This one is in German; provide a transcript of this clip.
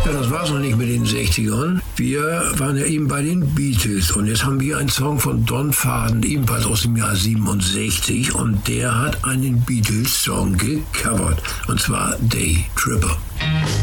Ja, das war's noch nicht mit den 60ern. Wir waren ja eben bei den Beatles und jetzt haben wir einen Song von Don Faden, ebenfalls aus dem Jahr 67, und der hat einen Beatles-Song gecovert, und zwar Day Tripper.